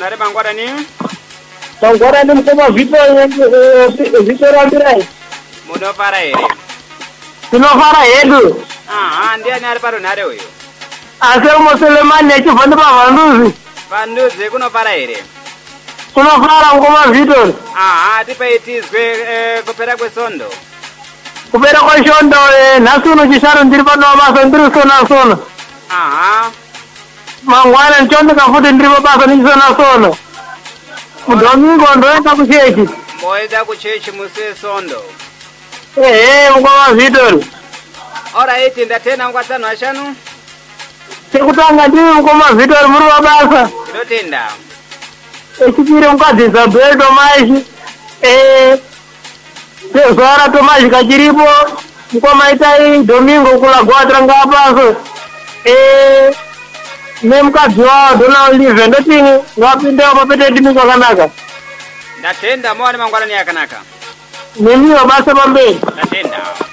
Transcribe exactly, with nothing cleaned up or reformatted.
parunare mangwarani. Mangwarani mkoma vito vito rambirai. Munofara here. Tinofara hedu. Aha, ndiani ari parunare uyu? Ase umoselemani nechibvanda pavanduzi. Vanduzi kunofara here. Kunofara mkoma vito. Aha, tipaitizwe kupera kwesondo. Kupera kweshondo nhasi unochisharu ndiri pano basa ndiri sona sona. Aha. Mangwana nchonde kafuti ndiri basa nichisona sona. Mudomingo ndoenda kuchechi. Moenda kuchechi muse sondo. Eh, mkoma vito. Alright, ndatena ngwatano ashanu. Sekutanga ndiri mkoma vito muri basa. Ndotenda. Echipiri mukadzi Isabel Tomashi. Eh Zora Tomashi kachiripo. Mkoma itai Domingo kulagwatra ngapaso. Eh nemukadzi wao Donald Live ndotini ngapinda mapete ndimi zvakanaka. Ndatenda mwana mangwarani yakanaka. Nemiwo basa pamberi. Ndatenda.